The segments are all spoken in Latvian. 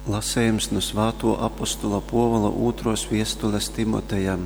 Lasējums no Svāto apostola Pōvila otros viestules Timotejam.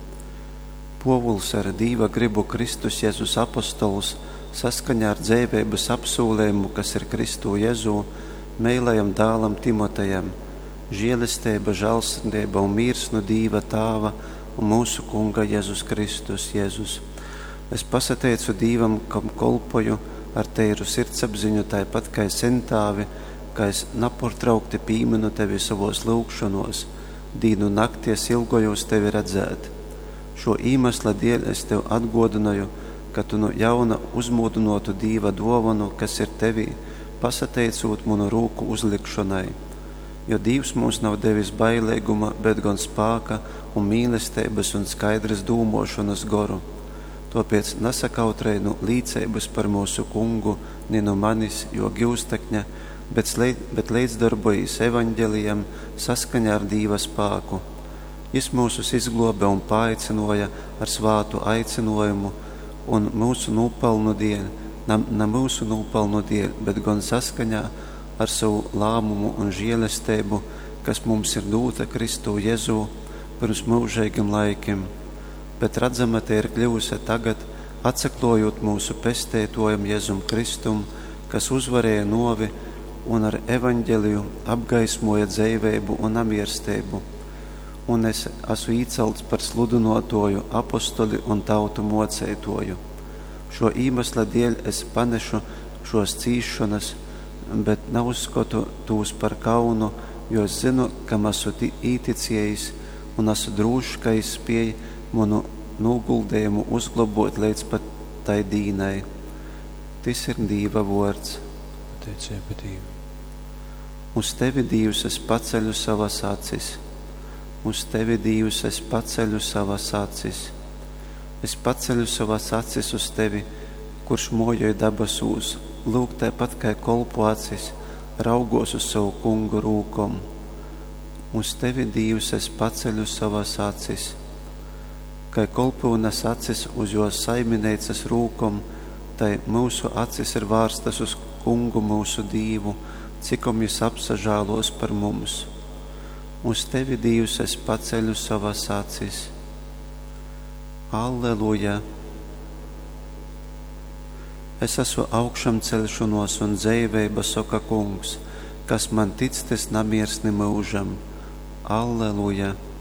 Pōvils ar Dīva gribu Kristus Jēzus apostolus saskaņā ar dzēvības apsūlējumu, kas ir Kristu Jēzu, meilējam dālam Timotejam, žēlestība, žēlsirdība un mīrs no Dīva Tāva un mūsu Kunga Jēzus Kristus Jēzus. Es pasateicu Dīvam, kam kolpoju ar teiru sirdsapziņu, tāpat kā sentāvi, ka es nepārtraukti pīminu tevi savos lūgšanos, dīnu nakties ilgojos tevi redzēt. Šo iemesla dēļ es tev atgādināju, ka tu no jauna uzmodinotu Dīva dāvanu, kas ir tevī, pasateicot manu rūku uzlikšanai. Jo Dievs mums nav devis bailīguma, bet gan spēka un mīlestības un skaidras domāšanas garu. Tāpēc nesakautrēj no līdzības par mūsu Kungu, ne no manis, jo gūstekņa, bet līdzdarbojas evaņģelijam saskaņā ar Dīva spēku. Jis mūsus izglobe un paaicinoja ar svātu aicinojumu un mūsu nopelnu dēļ, ne mūsu nopelnu dēļ, bet gan saskaņā ar savu lēmumu un žēlestību, kas mums ir dota Kristu Jēzu pirms mūžīgiem laikiem. Bet redzama te ir kļuvusi tagad, atsaklojot mūsu pestētojam Jēzum Kristum, kas uzvarēja novi un ar evaņģeliju apgaismoja dzīvību un amierstību. Un es esmu īcelts par sludinotoju, apostoli un tautu mocētoju. Šo iemesla dēļ es panešu šos cīšanas, bet neuzskatu tūs par kaunu, jo es zinu, kam esmu īticējis un esmu drošs, ka es spēju manu noguldējumu uzglabot līdz pat tai dīnai. Tas ir Dīva vārds. Pateicība Dievam. Uz tevi, Dievs, es paceļu savas acis. Uz tevi, Dievs, es paceļu savas acis. Es paceļu savas acis uz tevi, kurš mojoja dabasūs, lūk tāpat kā kolpu acis, raugos uz savu Kungu rūkom. Uz tevi, Dievs, es paceļu savas acis. Kā kolpūnas acis uz jo saimineicas rūkom, tai mūsu acis ir vārstas uz Kungu mūsu Dievu, cikom jis apsažālos par mums. Uz tevi, Dievs, es paceļu savas acis. Alleluja! Es esmu augšam celšanos un dzīvība, saka Kungs, kas man tic, tas namirs ne mūžam. Alleluja!